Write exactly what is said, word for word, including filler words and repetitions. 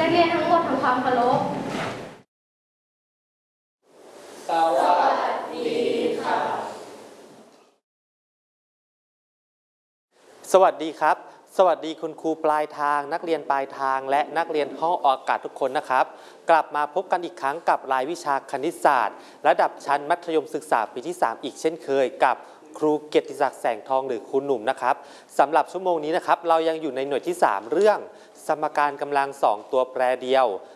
นักเรียนทั้งหมดทำความเคารพสวัสดีค่ะสวัสดีครับสวัสดีคุณครูปลายทางนักเรียนปลายทางและนักเรียนห้องออกอากาศทุกคนนะครับกลับมาพบกันอีกครั้งกับรายวิชาคณิตศาสตร์ระดับชั้นมัธยมศึกษาปีที่สามอีกเช่นเคยกับครูเกียรติศักดิ์แสงทองหรือครูหนุ่มนะครับสำหรับชั่วโมงนี้นะครับเรายังอยู่ในหน่วยที่สามเรื่องสมการกำลังสองตัวแปรเดียว